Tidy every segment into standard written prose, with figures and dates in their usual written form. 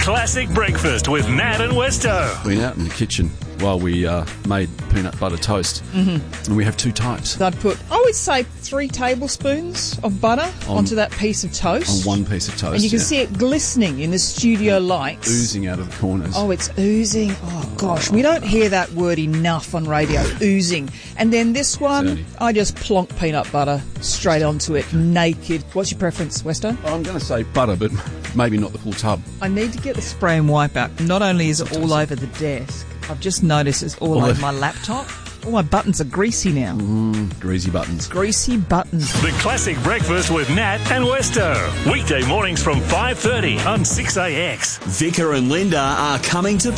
Classic Breakfast with Nat and Westo. Been out in the kitchen while we made peanut butter toast. Mm-hmm. And we have two types. I'd put, I would say, 3 tablespoons of butter onto that piece of toast. On one piece of toast. And you can see it glistening in the studio lights. Oozing out of the corners. Oh, it's oozing. Oh, gosh. We don't hear that word enough on radio. Oozing. And then this one, I just plonk peanut butter straight onto it, naked. What's your preference, Westo? I'm going to say butter, but maybe not the full tub. I need to get the spray and wipe out. Not only is it all over the desk, I've just noticed it's all over my laptop. All my buttons are greasy now. Greasy buttons. Greasy buttons. The Classic Breakfast with Nat and Westo. Weekday mornings from 5:30 on 6AX. Vicar and Linda are coming to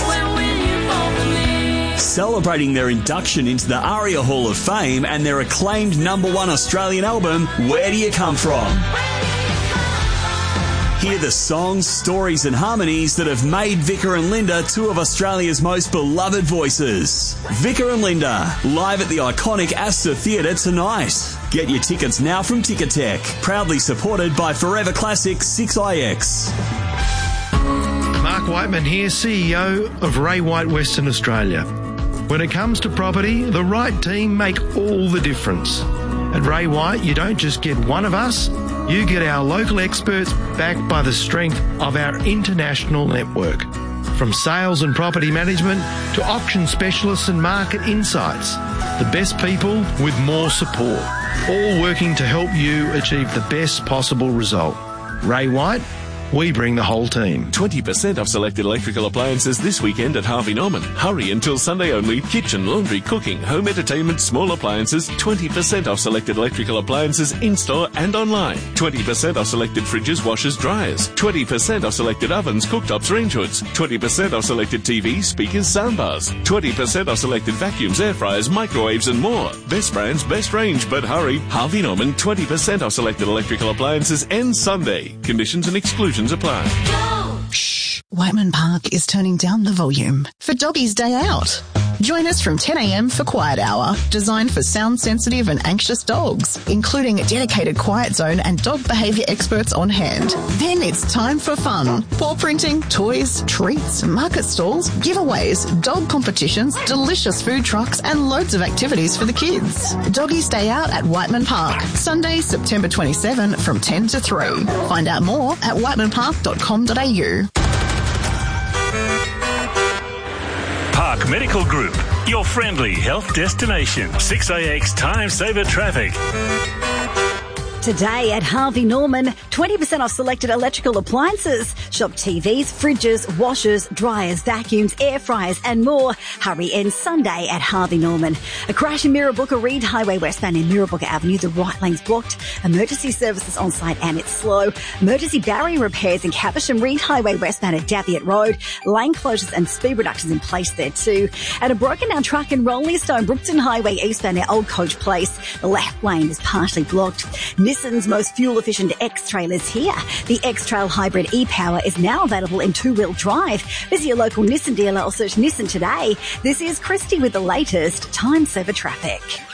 Perth. Celebrating their induction into the ARIA Hall of Fame and their acclaimed #1 Australian album, Where Do You Come From? Hear the songs, stories and harmonies that have made Vicar and Linda two of Australia's most beloved voices. Vicar and Linda, live at the iconic Astor Theatre tonight. Get your tickets now from Ticketek, proudly supported by Forever Classic 6IX. Mark Whiteman here, CEO of Ray White Western Australia. When it comes to property, the right team make all the difference. At Ray White, you don't just get one of us, you get our local experts backed by the strength of our international network. From sales and property management to auction specialists and market insights, the best people with more support, all working to help you achieve the best possible result. Ray White, we bring the whole team. 20% off selected electrical appliances this weekend at Harvey Norman. Hurry until Sunday only. Kitchen, laundry, cooking, home entertainment, small appliances. 20% off selected electrical appliances in-store and online. 20% off selected fridges, washers, dryers. 20% off selected ovens, cooktops, range hoods. 20% off selected TVs, speakers, soundbars. 20% off selected vacuums, air fryers, microwaves and more. Best brands, best range, but hurry. Harvey Norman, 20% off selected electrical appliances ends Sunday. Conditions and exclusions apply. Shh. Whiteman Park is turning down the volume for Doggy's Day Out. Join us from 10 a.m. for Quiet Hour, designed for sound-sensitive and anxious dogs, including a dedicated quiet zone and dog behaviour experts on hand. Then it's time for fun. Paw printing, toys, treats, market stalls, giveaways, dog competitions, delicious food trucks and loads of activities for the kids. Doggy's Day Out at Whiteman Park, Sunday, September 27 from 10 to 3. Find out more at whitemanpark.com.au. Park Medical Group, your friendly health destination. 6AX Time Saver Traffic. Today at Harvey Norman, 20% off selected electrical appliances. Shop TVs, fridges, washers, dryers, vacuums, air fryers and more. Hurry ends Sunday at Harvey Norman. A crash in Mirrabooka, Reed Highway westbound in Mirrabooka Avenue. The right lane's blocked. Emergency services on site and it's slow. Emergency barrier repairs in Caversham, Reed Highway westbound at Daviett Road. Lane closures and speed reductions in place there too. And a broken down truck in Rollingstone, Brookton Highway eastbound at Old Coach Place. The left lane is partially blocked. Nissan's most fuel-efficient X-Trail is here. The X-Trail Hybrid e-Power is now available in 2-wheel drive. Visit your local Nissan dealer or search Nissan today. This is Christy with the latest Time Saver Traffic.